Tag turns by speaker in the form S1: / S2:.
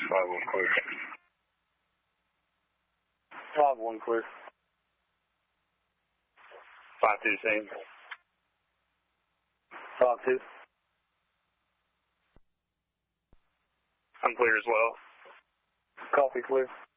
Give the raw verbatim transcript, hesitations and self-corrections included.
S1: five one clear.
S2: five one clear.
S1: five two same.
S2: five two.
S1: I'm clear as well.
S2: Copy, clear.